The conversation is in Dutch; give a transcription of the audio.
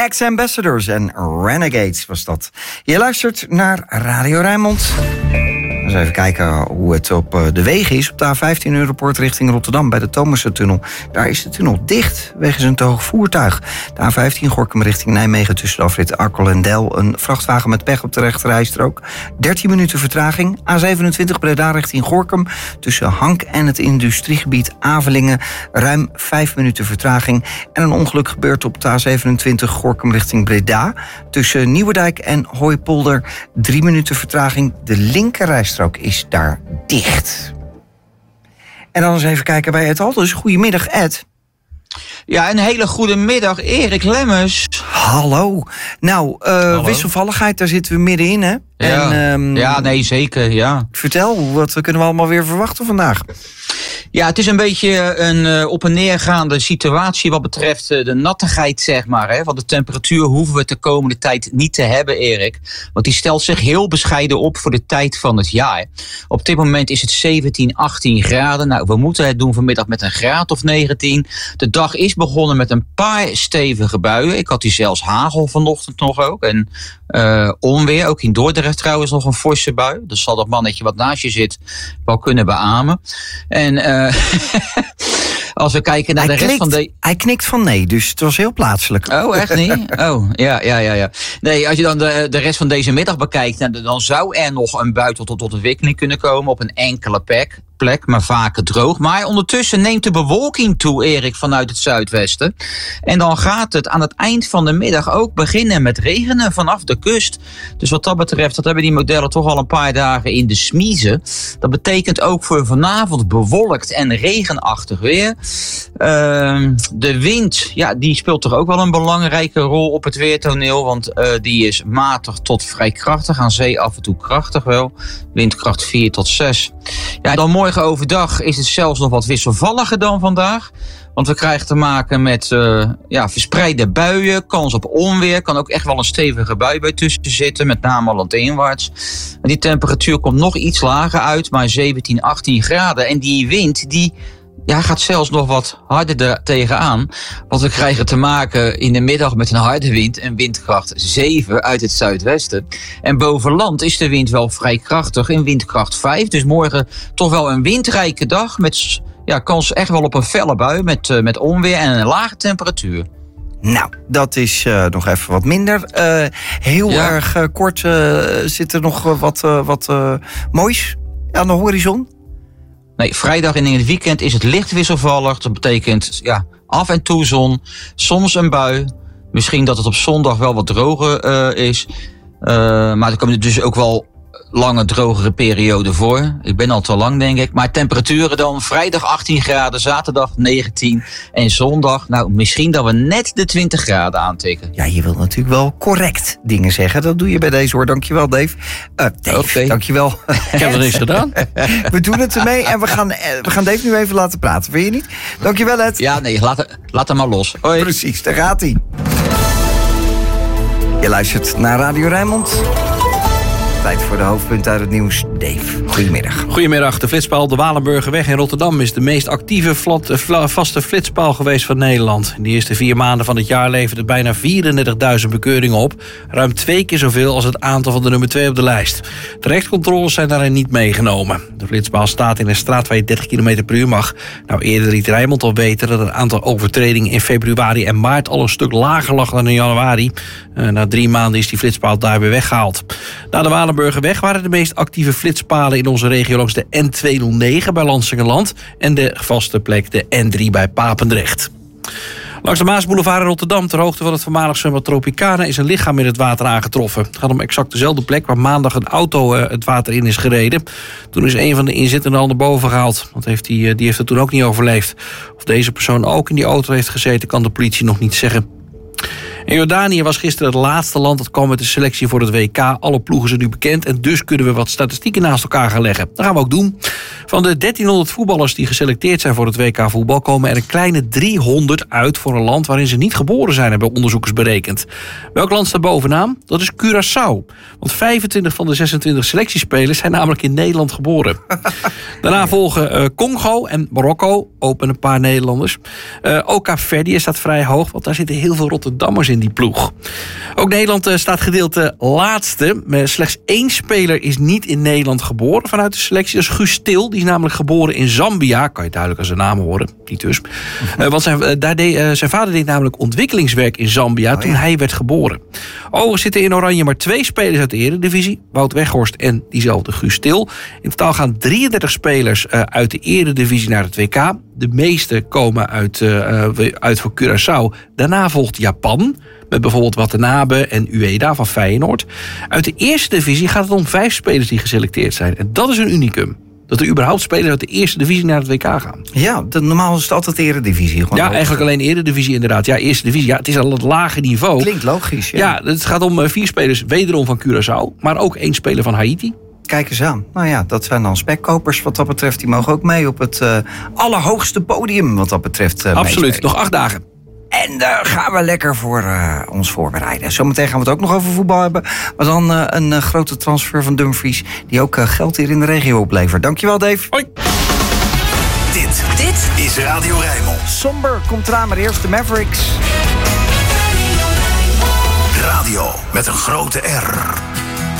Ex-Ambassadors en Renegades was dat. Je luistert naar Radio Rijnmond. Eens even kijken hoe het op de wegen is. Op de A15 Europoort richting Rotterdam bij de Thomassentunnel. Daar is de tunnel dicht wegens een te hoog voertuig. De A15 Gorinchem richting Nijmegen tussen de afrit Arkel en Del. Een vrachtwagen met pech op de rechterrijstrook. 13 minuten vertraging. A27 Breda richting Gorinchem tussen Hank en het industriegebied Avelingen. Ruim 5 minuten vertraging. En een ongeluk gebeurt op de A27 Gorinchem richting Breda. Tussen Nieuwedijk en Hooipolder 3 minuten vertraging. De linkerrijstrook is daar dicht. En dan eens even kijken bij Ed Alders. Goedemiddag, Ed. Ja, een hele goede middag, Erik Lemmers. Hallo. Nou, hallo. Wisselvalligheid, daar zitten we middenin, hè? Ja, en, nee, zeker, ja. Vertel, wat kunnen we allemaal weer verwachten vandaag? Ja, het is een beetje een op- en neergaande situatie wat betreft de nattigheid, zeg maar. Hè? Want de temperatuur hoeven we de komende tijd niet te hebben, Erik. Want die stelt zich heel bescheiden op voor de tijd van het jaar. Op dit moment is het 17, 18 graden. Nou, we moeten het doen vanmiddag met een graad of 19. De dag is begonnen met een paar stevige buien. Ik had hier zelfs hagel vanochtend nog ook. En onweer, ook in Dordrecht trouwens nog een forse bui. Dus zal dat mannetje wat naast je zit wel kunnen beamen. En als we kijken naar rest van de... Hij knikt van nee, dus het was heel plaatselijk. Oh, echt niet? Oh, ja. Nee, als je dan de rest van deze middag bekijkt, dan zou er nog een bui tot ontwikkeling kunnen komen op een enkele plek, maar vaker droog. Maar ondertussen neemt de bewolking toe, Erik, vanuit het zuidwesten. En dan gaat het aan het eind van de middag ook beginnen met regenen vanaf de kust. Dus wat dat betreft, dat hebben die modellen toch al een paar dagen in de smiezen. Dat betekent ook voor vanavond bewolkt en regenachtig weer. De wind, ja, die speelt toch ook wel een belangrijke rol op het weertoneel. Want die is matig tot vrij krachtig. Aan zee af en toe krachtig wel. Windkracht 4 tot 6. Ja, dan morgen overdag is het zelfs nog wat wisselvalliger dan vandaag. Want we krijgen te maken met verspreide buien, kans op onweer. Kan ook echt wel een stevige bui bij tussen zitten, met name landinwaarts. En die temperatuur komt nog iets lager uit, maar 17, 18 graden. En die wind, die gaat zelfs nog wat harder er tegenaan. Want we krijgen te maken in de middag met een harde wind en windkracht 7 uit het zuidwesten. En boven land is de wind wel vrij krachtig in windkracht 5. Dus morgen toch wel een windrijke dag met kans echt wel op een felle bui met onweer en een lage temperatuur. Nou, dat is nog even wat minder. Heel erg kort zit er nog wat moois aan de horizon. Nee, vrijdag en in het weekend is het licht wisselvallig. Dat betekent af en toe zon, soms een bui. Misschien dat het op zondag wel wat droger is. Maar er komen dus ook wel lange drogere perioden voor. Ik ben al te lang, denk ik. Maar temperaturen dan vrijdag 18 graden, zaterdag 19 en zondag, nou, misschien dat we net de 20 graden aantikken. Ja, je wilt natuurlijk wel correct dingen zeggen. Dat doe je bij deze, hoor. Dankjewel, Dave. Dave, dankjewel. Ik heb er niks gedaan. We doen het ermee en we gaan Dave nu even laten praten. Vind je niet? Dankjewel, Ed. Ja, nee, laat hem maar los. Hoi. Precies, daar gaat hij. Je luistert naar Radio Rijnmond. Tijd voor de hoofdpunten uit het nieuws. Dave, goedemiddag. Goedemiddag. De flitspaal de Walenburgerweg in Rotterdam is de meest actieve vaste flitspaal geweest van Nederland. In de eerste 4 maanden van het jaar leverde het bijna 34.000 bekeuringen op. Ruim 2 keer zoveel als het aantal van de nummer 2 op de lijst. Trajectcontroles zijn daarin niet meegenomen. De flitspaal staat in een straat waar je 30 km per uur mag. Nou, eerder liet Rijnmond al weten dat het aantal overtredingen in februari en maart al een stuk lager lag dan in januari. Na 3 maanden is die flitspaal daar weer weggehaald. Na de Walenburgerweg waren de meest actieve flitspalen in onze regio langs de N209 bij Lansingerland en de vaste plek de N3 bij Papendrecht. Langs de Maasboulevard in Rotterdam, ter hoogte van het voormalig zwembad Tropicana, is een lichaam in het water aangetroffen. Het gaat om exact dezelfde plek waar maandag een auto het water in is gereden. Toen is een van de inzittenden al naar boven gehaald. Want die heeft het toen ook niet overleefd. Of deze persoon ook in die auto heeft gezeten, kan de politie nog niet zeggen. En Jordanië was gisteren het laatste land dat kwam met de selectie voor het WK. Alle ploegen zijn nu bekend en dus kunnen we wat statistieken naast elkaar gaan leggen. Dat gaan we ook doen. Van de 1300 voetballers die geselecteerd zijn voor het WK voetbal komen er een kleine 300 uit voor een land waarin ze niet geboren zijn, hebben onderzoekers berekend. Welk land staat bovenaan? Dat is Curaçao. Want 25 van de 26 selectiespelers zijn namelijk in Nederland geboren. Daarna volgen Congo en Marokko, ook met een paar Nederlanders. Ook Kaapverdië staat vrij hoog, want daar zitten heel veel Rotterdammers in in die ploeg. Ook Nederland staat gedeeld laatste. Slechts 1 speler is niet in Nederland geboren vanuit de selectie. Dat is Guus Til. Die is namelijk geboren in Zambia. Kan je duidelijk aan zijn naam horen. Niet dus. Want zijn vader deed namelijk ontwikkelingswerk in Zambia toen hij werd geboren. Overigens zitten in Oranje maar 2 spelers uit de Eredivisie. Wout Weghorst en diezelfde Guus Til. In totaal gaan 33 spelers uit de Eredivisie naar het WK. De meeste komen uit voor Curaçao. Daarna volgt Japan, met bijvoorbeeld Watanabe en Ueda van Feyenoord. Uit de eerste divisie gaat het om 5 spelers die geselecteerd zijn. En dat is een unicum. Dat er überhaupt spelers uit de eerste divisie naar het WK gaan. Ja, normaal is het altijd de Eredivisie. Eigenlijk alleen Eredivisie inderdaad. Ja, eerste divisie. Ja, het is al het lage niveau. Klinkt logisch. Ja, het gaat om 4 spelers wederom van Curaçao. Maar ook 1 speler van Haiti. Kijk eens aan. Nou ja, dat zijn dan spekkopers wat dat betreft. Die mogen ook mee op het allerhoogste podium wat dat betreft. Absoluut, meespelen. nog 8 dagen. En daar gaan we lekker voor ons voorbereiden. Zometeen gaan we het ook nog over voetbal hebben. Maar dan een grote transfer van Dumfries. Die ook geld hier in de regio oplevert. Dankjewel, Dave. Hoi. Dit is Radio Rijnmond. Somber komt eraan, maar eerst de Mavericks. Radio met een grote R.